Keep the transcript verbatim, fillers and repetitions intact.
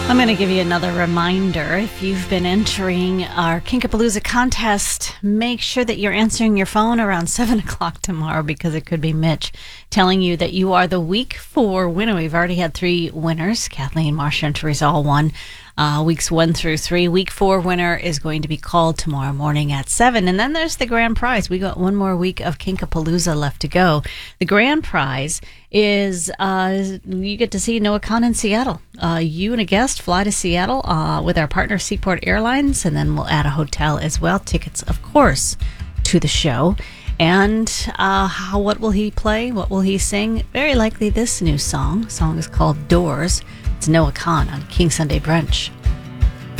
I'm going to give you another reminder. If you've been entering our Kinkapalooza contest, make sure that you're answering your phone around seven o'clock tomorrow, because it could be Mitch telling you that you are the week four winner. We've already had three winners. Kathleen, Marcia, and Teresa all won. Uh, weeks one through three. Week four winner is going to be called tomorrow morning at seven. And then there's the grand prize. We got one more week of Kinkapalooza left to go. The grand prize is uh, you get to see Noah Khan in Seattle. Uh, you and a guest fly to Seattle uh, with our partner Seaport Airlines, and then we'll add a hotel as well. Tickets, of course, to the show. And uh, how? What will he play? What will he sing? Very likely this new song. The song is called Doors. It's Noah Khan on King Sunday Brunch.